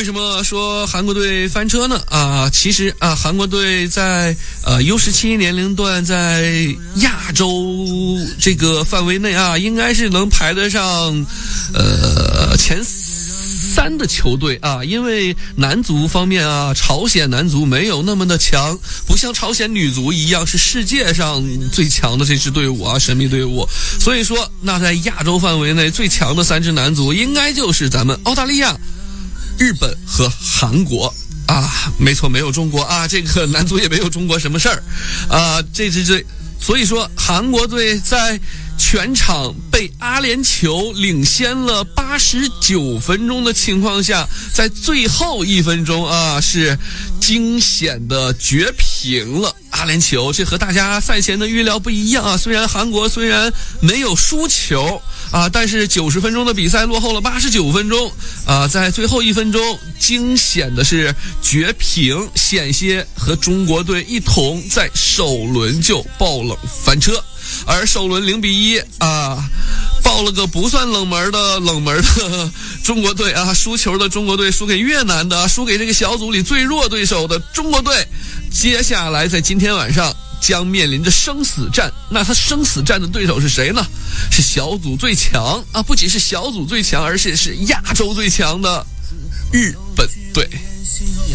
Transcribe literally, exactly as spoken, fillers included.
为什么说韩国队翻车呢？啊，其实啊，韩国队在呃 U 十七 年龄段在亚洲这个范围内啊，应该是能排得上呃前三的球队啊，因为男足方面啊，朝鲜男足没有那么的强，不像朝鲜女足一样是世界上最强的这支队伍啊，神秘队伍。所以说，那在亚洲范围内最强的三支男足，应该就是咱们澳大利亚、日本和韩国啊，没错，没有中国啊，这个男足也没有中国什么事儿啊，这支队，所以说韩国队在全场被阿联酋领先了八十九分钟的情况下，在最后一分钟啊，是惊险的绝平了阿联酋。这和大家赛前的预料不一样啊，虽然韩国虽然没有输球啊，但是九十分钟的比赛落后了八十九分钟啊，在最后一分钟惊险的是绝平，险些和中国队一同在首轮就爆冷翻车。而首轮零比一啊，爆了个不算冷门的冷门的中国队啊，输球的中国队输给越南的，输给这个小组里最弱对手的中国队。接下来在今天晚上将面临着生死战，那他生死战的对手是谁呢？是小组最强啊，不仅是小组最强，而且是亚洲最强的日本队。